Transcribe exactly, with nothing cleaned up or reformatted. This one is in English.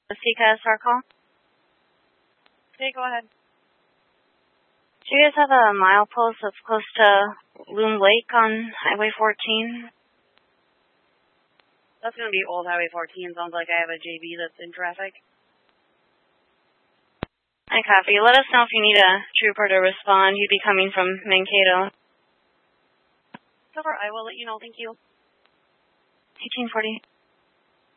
The C C A S R call? Okay, go ahead. Do you guys have a milepost that's close to Loon Lake on Highway fourteen? That's going to be old Highway fourteen. Sounds like I have a J B that's in traffic. I copy. Let us know if you need a trooper to respond. You'd be coming from Mankato. Over. I will let you know. Thank you. eighteen forty.